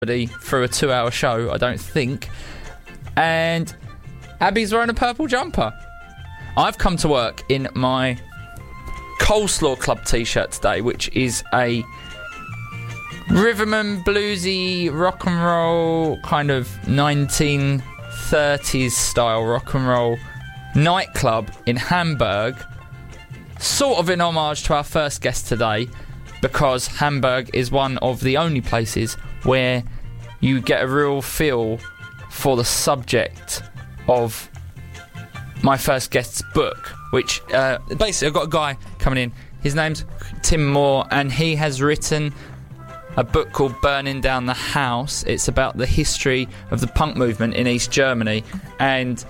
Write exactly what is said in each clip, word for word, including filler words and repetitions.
through a two-hour show, I don't think. And Abby's wearing a purple jumper. I've come to work in my Coleslaw Club t-shirt today, which is a rhythm and bluesy rock and roll kind of nineteen thirties style rock and roll nightclub in Hamburg, sort of in homage to our first guest today, because Hamburg is one of the only places where you get a real feel for the subject of my first guest's book, which uh, basically I've got a guy coming in. His name's Tim Moore, and he has written a book called Burning Down the House. It's about the history of the punk movement in East Germany, and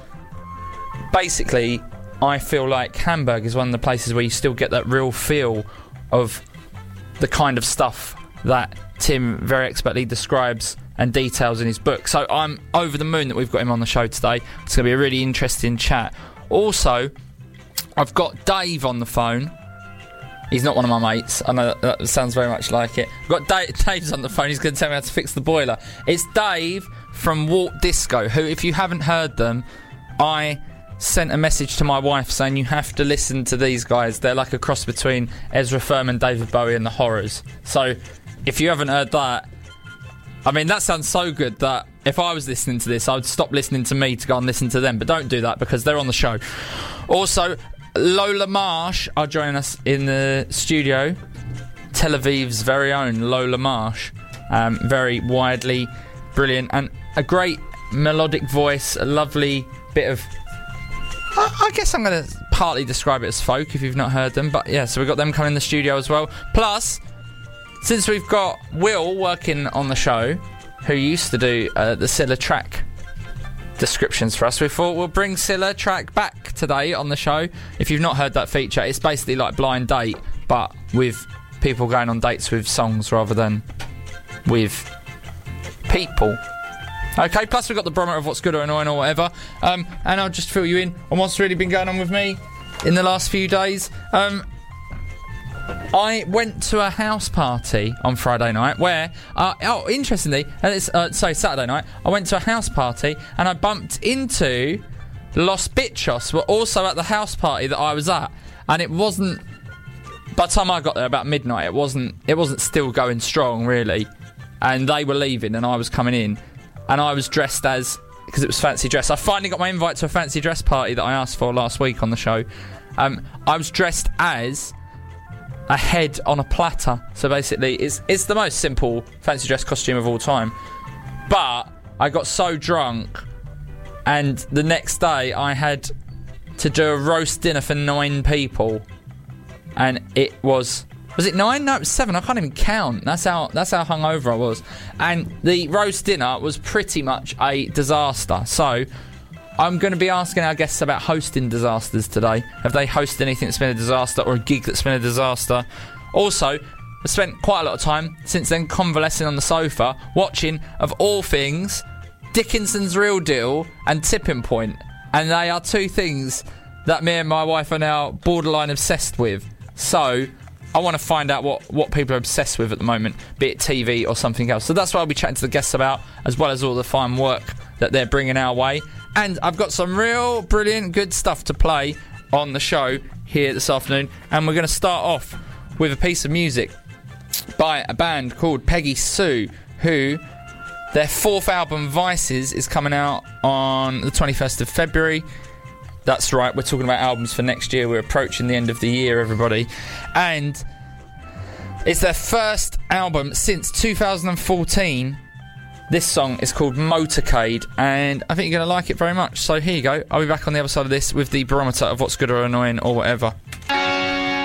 basically I feel like Hamburg is one of the places where you still get that real feel of the kind of stuff that Tim very expertly describes and details in his book. So I'm over the moon that we've got him on the show today. It's going to be a really interesting chat. Also, I've got Dave on the phone. He's not one of my mates. I know that, that sounds very much like it. I've got Dave, Dave's on the phone. He's going to tell me how to fix the boiler. It's Dave from Warp Disco, who, if you haven't heard them, I sent a message to my wife saying you have to listen to these guys. They're like a cross between Ezra Furman, David Bowie and the Horrors. So if you haven't heard that, I mean, that sounds so good that if I was listening to this, I would stop listening to me to go and listen to them. But don't do that, because they're on the show. Also, Lola Marsh are joining us in the studio. Tel Aviv's very own Lola Marsh. Um, very widely brilliant and a great melodic voice, a lovely bit of... I, I guess I'm going to partly describe it as folk if you've not heard them. But yeah, so we've got them coming in the studio as well. Plus, since we've got Will working on the show, who used to do uh, the Scylla track descriptions for us, we thought we'll bring Scylla track back today on the show. If you've not heard that feature, it's basically like Blind Date, but with people going on dates with songs rather than with people. Okay, plus we've got the barometer of what's good or annoying or whatever, um, and I'll just fill you in on what's really been going on with me in the last few days. Um, I went to a house party on Friday night where, uh, oh, interestingly, and it's, uh, sorry, Saturday night, I went to a house party and I bumped into Los Bichos, were also at the house party that I was at, and it wasn't, by the time I got there about midnight, it wasn't, it wasn't still going strong, really, and they were leaving and I was coming in, and I was dressed as, because it was fancy dress. I finally got my invite to a fancy dress party that I asked for last week on the show. Um, I was dressed as a head on a platter. So basically, it's it's the most simple fancy dress costume of all time. But I got so drunk, and the next day I had to do a roast dinner for nine people, and it was was it nine? No, it was seven. I can't even count. That's how that's how hungover I was. And the roast dinner was pretty much a disaster. So I'm going to be asking our guests about hosting disasters today. Have they hosted anything that's been a disaster, or a gig that's been a disaster? Also, I spent quite a lot of time since then convalescing on the sofa, watching, of all things, Dickinson's Real Deal and Tipping Point. And they are two things that me and my wife are now borderline obsessed with. So I want to find out what, what people are obsessed with at the moment, be it T V or something else. So that's what I'll be chatting to the guests about, as well as all the fine work that they're bringing our way. And I've got some real brilliant good stuff to play on the show here this afternoon. And we're going to start off with a piece of music by a band called Peggy Sue, who their fourth album, Vices, is coming out on the twenty-first of February. That's right, we're talking about albums for next year. We're approaching the end of the year, everybody. And it's their first album since two thousand fourteen. This song is called Motorcade, and I think you're going to like it very much. So here you go. I'll be back on the other side of this with the barometer of what's good or annoying or whatever.